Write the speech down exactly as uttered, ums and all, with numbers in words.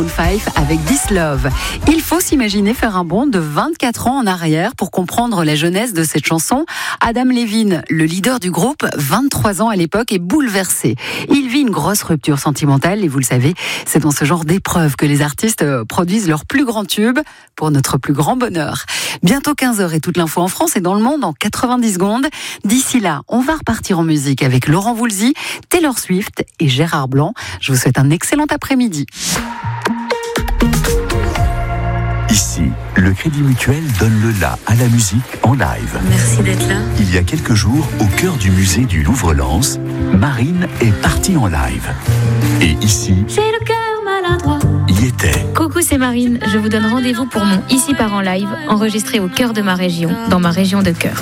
Five avec This Love. Il faut s'imaginer faire un bond de vingt-quatre ans en arrière pour comprendre la jeunesse de cette chanson. Adam Levine, le leader du groupe, vingt-trois ans à l'époque, est bouleversé. Il vit une grosse rupture sentimentale et vous le savez, c'est dans ce genre d'épreuve que les artistes produisent leur plus grand tube pour notre plus grand bonheur. Bientôt quinze heures et toute l'info en France et dans le monde en quatre-vingt-dix secondes. D'ici là, on va repartir en musique avec Laurent Voulzy, Taylor Swift et Gérard Blanc. Je vous souhaite un excellent après-midi. Ici, le Crédit Mutuel donne le la à la musique en live. Merci d'être là. Il y a quelques jours, au cœur du musée du Louvre-Lens, Marine est partie en live. Et ici, j'ai le cœur maladroit. Y était. Coucou, c'est Marine. Je vous donne rendez-vous pour mon Ici part en live, enregistré au cœur de ma région, dans ma région de cœur.